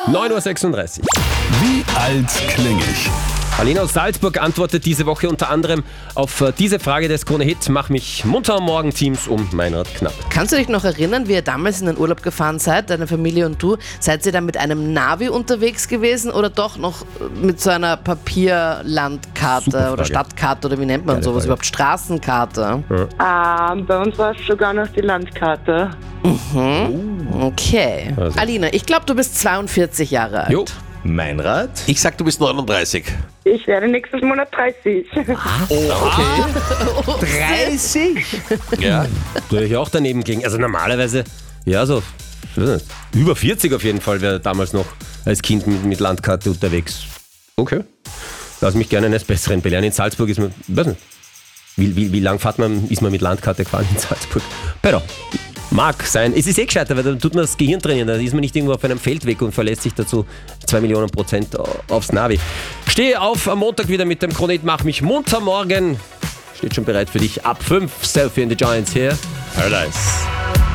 9:36 Uhr. Wie alt klinge ich? Alina aus Salzburg antwortet diese Woche unter anderem auf diese Frage des Krone-Hit Mach mich munter am Morgen-Teams um Meinrad Knapp. Kannst du dich noch erinnern, wie ihr damals in den Urlaub gefahren seid, deine Familie und du? Seid ihr dann mit einem Navi unterwegs gewesen oder doch noch mit so einer Papierlandkarte oder Stadtkarte oder wie nennt man Geile sowas Frage. überhaupt? Straßenkarte? Bei uns war es sogar noch die Landkarte. Okay. Also. Alina, ich glaube, du bist 42 Jahre alt. Jo. Meinrad? Ich sag, du bist 39. Ich werde nächstes Monat 30. 30? Ja. Da ich auch daneben ging. Also normalerweise, ja so, ich weiß nicht, über 40 auf jeden Fall wäre damals noch als Kind mit Landkarte unterwegs. Okay. Lass mich gerne eines Besseren belehren. In Salzburg ist man, weiß nicht, wie lang ist man mit Landkarte gefahren in Salzburg? Pero, mag sein. Es ist gescheiter, weil dann tut man das Gehirn trainieren. Dann ist man nicht irgendwo auf einem Feldweg und verlässt sich dazu 2.000.000% aufs Navi. Stehe auf am Montag wieder mit dem Krone-Hit Mach mich munter morgen. Steht schon bereit für dich ab 5. Selfie in the Giants hier. Paradise.